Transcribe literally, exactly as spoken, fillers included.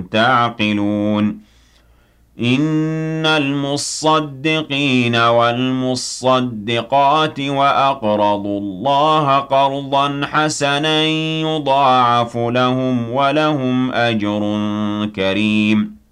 تعقلون إن المصدقين والمصدقات وأقرضوا الله قرضا حسنا يضاعف لهم ولهم أجر كريم